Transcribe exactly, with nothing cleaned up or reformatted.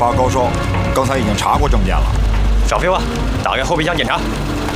报告说，刚才已经查过证件了。 少废话，打开后备箱检查。